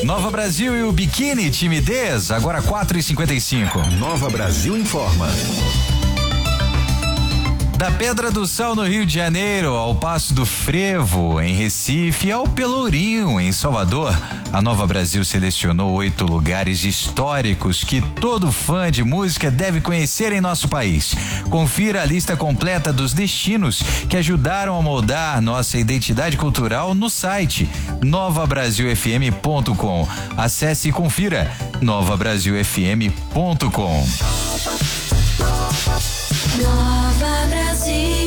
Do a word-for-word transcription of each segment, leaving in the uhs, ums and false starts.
Nova Brasil e o Biquíni Timidez, agora quatro e cinquenta e cinco. Nova Brasil informa. Da Pedra do Sal, no Rio de Janeiro, ao Passo do Frevo, em Recife, e ao Pelourinho, em Salvador, a Nova Brasil selecionou oito lugares históricos que todo fã de música deve conhecer em nosso país. Confira a lista completa dos destinos que ajudaram a moldar nossa identidade cultural no site nova brasil f m ponto com. Acesse e confira nova brasil f m ponto com. Nova Brasil.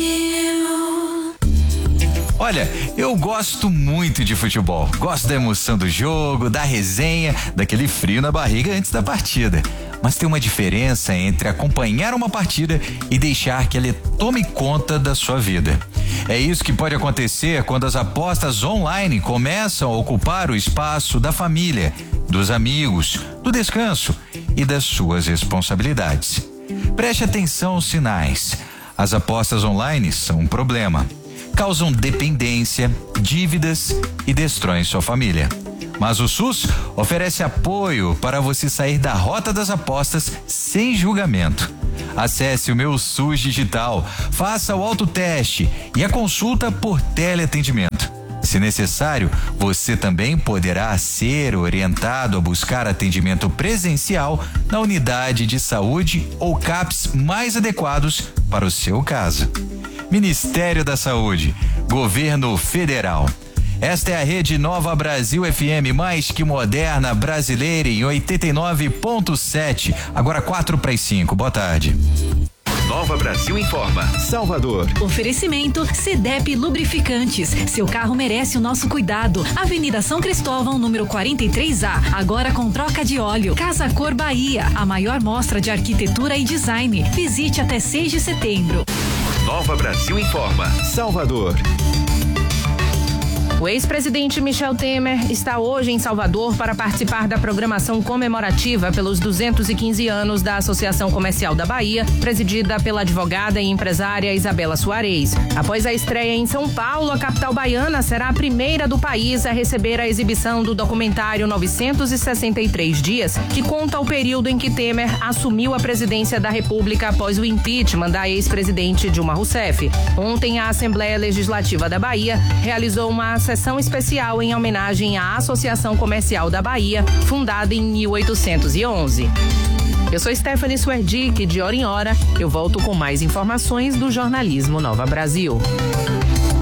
Olha, eu gosto muito de futebol. Gosto da emoção do jogo, da resenha, daquele frio na barriga antes da partida. Mas tem uma diferença entre acompanhar uma partida e deixar que ele tome conta da sua vida. É isso que pode acontecer quando as apostas online começam a ocupar o espaço da família, dos amigos, do descanso e das suas responsabilidades. Preste atenção aos sinais. As apostas online são um problema. Causam dependência, dívidas e destroem sua família. Mas o SUS oferece apoio para você sair da rota das apostas sem julgamento. Acesse o Meu SUS Digital, faça o autoteste e a consulta por teleatendimento. Se necessário, você também poderá ser orientado a buscar atendimento presencial na unidade de saúde ou CAPS mais adequados para o seu caso. Ministério da Saúde, Governo Federal. Esta é a rede Nova Brasil F M, mais que moderna, brasileira, em oitenta e nove ponto sete. Agora quatro para as cinco. Boa tarde. Nova Brasil informa. Salvador. Oferecimento Cedep Lubrificantes. Seu carro merece o nosso cuidado. Avenida São Cristóvão, número quarenta e três A. Agora com troca de óleo. Casa Cor Bahia. A maior mostra de arquitetura e design. Visite até seis de setembro. Nova Brasil informa. Salvador. O ex-presidente Michel Temer está hoje em Salvador para participar da programação comemorativa pelos duzentos e quinze anos da Associação Comercial da Bahia, presidida pela advogada e empresária Isabela Soares. Após a estreia em São Paulo, a capital baiana será a primeira do país a receber a exibição do documentário novecentos e sessenta e três dias, que conta o período em que Temer assumiu a presidência da República após o impeachment da ex-presidente Dilma Rousseff. Ontem, a Assembleia Legislativa da Bahia realizou uma sessão especial em homenagem à Associação Comercial da Bahia, fundada em mil oitocentos e onze. Eu sou Stephanie Swerdick, de hora em hora eu volto com mais informações do jornalismo Nova Brasil.